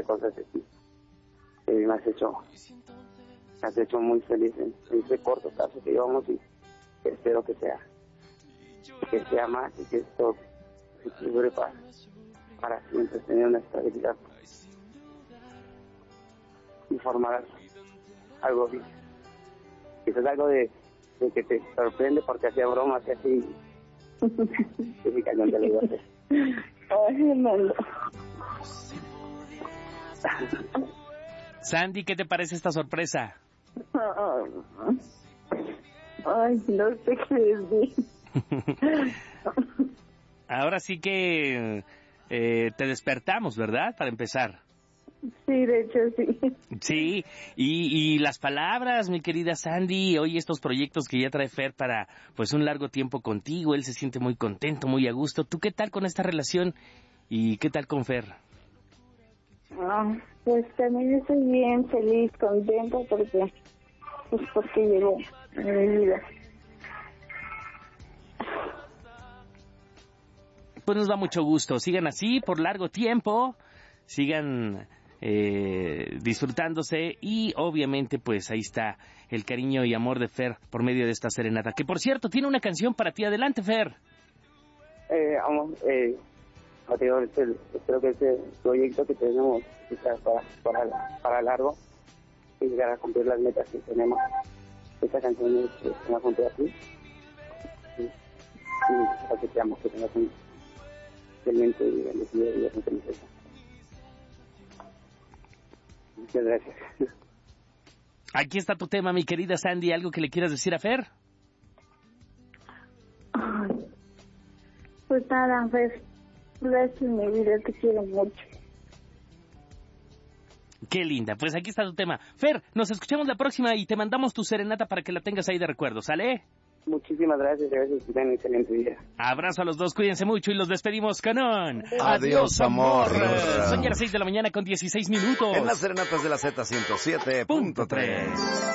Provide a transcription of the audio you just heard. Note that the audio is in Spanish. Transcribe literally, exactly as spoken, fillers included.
cosas de ti. Eh, me has hecho, me has hecho muy feliz en, en este corto plazo que llevamos y espero que sea, que sea más y que esto se dure para, para siempre tener una estabilidad y formar algo bien. Eso es algo de, de que te sorprende porque hacía bromas y así. Y mi cañón te lo iba a hacer. Ay, Fernando. Sandy, ¿qué te parece esta sorpresa? Ay, no sé qué decir. Ahora sí que eh, te despertamos, ¿verdad? Para empezar. Sí, de hecho, sí. Sí, y, y las palabras, mi querida Sandy, hoy estos proyectos que ya trae Fer para pues un largo tiempo contigo, él se siente muy contento, muy a gusto. ¿Tú qué tal con esta relación y qué tal con Fer? Ah, pues también estoy bien, feliz, contenta porque, pues porque llegó a mi vida. Pues nos da mucho gusto, sigan así por largo tiempo, sigan eh, disfrutándose y obviamente pues ahí está el cariño y amor de Fer por medio de esta serenata, que por cierto tiene una canción para ti. Adelante, Fer. Eh, vamos, eh, Mateo, este, espero que este proyecto que tenemos sea para, para, para largo y llegar a cumplir las metas que tenemos. Esta canción es es una junto a ti y, y para que seamos que tengas un excelente y bendecido día con princesa. Muchas gracias. Aquí está tu tema, mi querida Sandy. ¿Algo que le quieras decir a Fer? Ay, pues nada, Fer, gracias, mi vida, te quiero mucho. Qué linda. Pues aquí está tu tema. Fer, nos escuchamos la próxima y te mandamos tu serenata para que la tengas ahí de recuerdo, ¿sale? Muchísimas gracias, gracias, que tengan un excelente día. Abrazo a los dos, cuídense mucho y los despedimos con un... Adiós, amor. Son ya las seis de la mañana con dieciséis minutos. En las serenatas de la Z ciento siete punto tres.